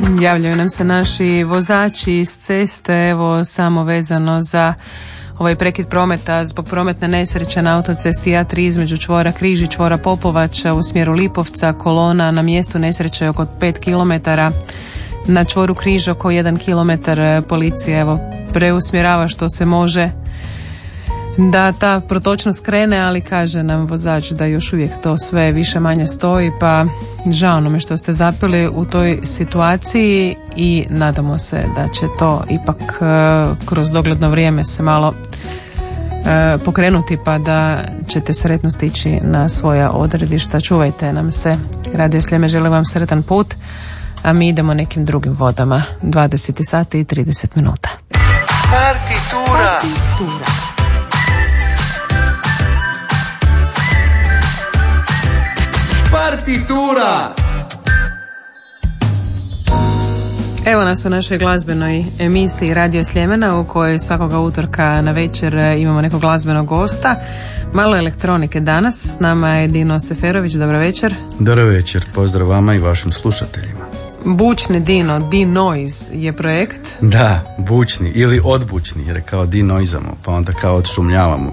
Javljaju nam se naši vozači iz ceste, evo samo vezano za ovaj prekid prometa zbog prometne nesreće na autocesti A3 između čvora Križ i čvora Popovača u smjeru Lipovca. Kolona na mjestu nesreće oko 5 km, na čvoru Križ oko 1 km. Policija evo preusmjerava što se može da ta protočnost krene, ali kaže nam vozač da još uvijek to sve više manje stoji, pa žao nam je što ste zapeli u toj situaciji i nadamo se da će to ipak kroz dogledno vrijeme se malo pokrenuti, pa da ćete sretno stići na svoja odredišta. Čuvajte nam se. Radio Sljeme želi vam sretan put, a mi idemo nekim drugim vodama. 20 sati i 30 minuta. Partitura. Partitura. Evo nas u našoj glazbenoj emisiji Radio Sljemena u kojoj svakoga utorka na večer imamo nekog glazbenog gosta. Malo elektronike danas. S nama je Dino Seferović. Dobro večer. Dobro večer. Pozdrav vama i vašim slušateljima. Bučni Dino, D-Noise je projekt. Da, bučni ili odbučni jer kao D-Noizamo, pa onda kao odšumljavamo.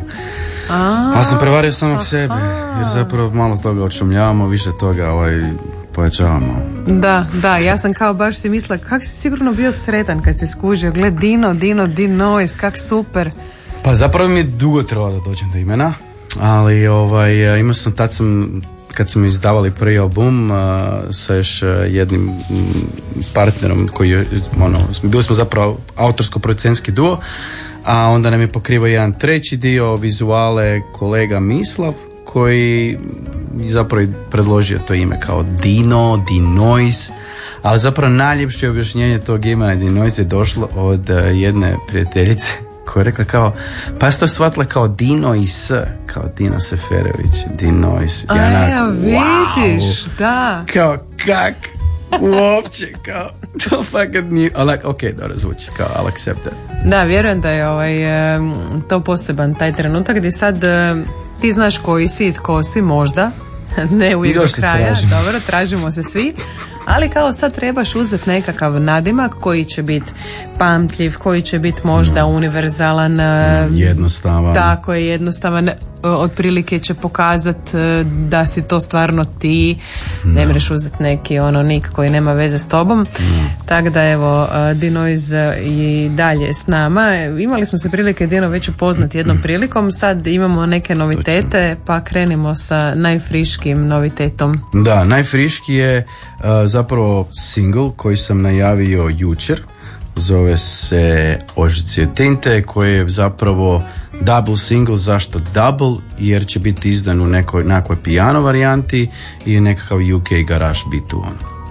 A sam prevario samog sebe jer zapravo malo toga odšumljavamo, više toga pojačavamo. Da, ja sam kao baš si mislila kak si sigurno bio sretan kad si skužio, gled Dino, D-Noise, kak super. Pa zapravo mi je dugo trebalo da dođem do imena, ali imao sam kad smo izdavali prvi album sa još jednim partnerom koji je, bili smo zapravo autorsko-producentski duo, a onda nam je pokrivao jedan treći dio, vizuale, kolega Mislav, koji zapravo predložio to ime kao Dino, D-Noise, ali zapravo najljepše objašnjenje tog imena D-Noise je došlo od jedne prijateljice koja je rekla kao, pa sam to shvatila kao Dino i S, kao Dino Seferović, D-Noise. Ja vidiš, da. Kao, kak? Uopće, kao, to fakat nije, ok, dobro zvuči, kao, I'll accept that. Da, vjerujem da je to poseban taj trenutak gdje sad ti znaš koji si i tko si, možda, ne uvijek do kraja, dobro, tražimo se svi, ali kao sad trebaš uzeti nekakav nadimak koji će biti pamtljiv, koji će biti možda univerzalan, jednostavan. Tako je, jednostavan, otprilike će pokazati da si to stvarno ti, ne mreš uzeti neki nik koji nema veze s tobom. Tako da evo, D-Noise i dalje s nama. Imali smo se prilike Dino već upoznati jednom prilikom, sad imamo neke novitete, pa krenimo sa najfriškim novitetom. Da, najfriški je zapravo single koji sam najavio jučer, zove se Ožici od tinte, koji je zapravo double single. Zašto double? Jer će biti izdan u nekoj piano varijanti i nekakav UK garage bitu.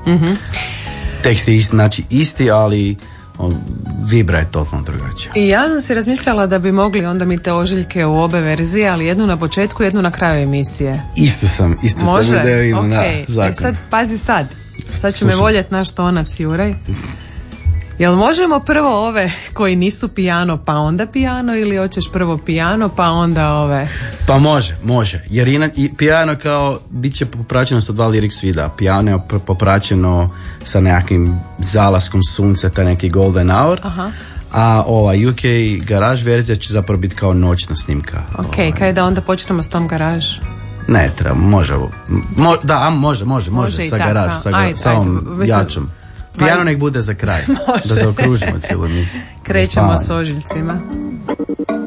Tekst je isti, ali vibra je totalno drugačija. I ja sam si razmišljala da bi mogli onda mi te ožiljke u obe verzije, ali jednu na početku, jednu na kraju emisije. Isto sam ideo imam na zakon. Sad, pazi sad će me voljet naš tonac, Juraj. Jel možemo prvo ove koji nisu pijano pa onda pijano, ili hoćeš prvo pijano pa onda ove? Pa može, jer pijano kao bit će popraćeno sa 2 lyrics videa. Pijano je popraćeno sa nekakvim zalaskom sunca, taj neki golden hour. Aha. A ova UK garage verzija će zapravo biti kao noćna snimka. Ok, kaj da onda počnemo s tom garaž? Ne treba, može sa garaž, sa ovom jačom. Pijano nek bude za kraj, da zaokružimo cijelu emisiju. Krećemo s ožiljcima.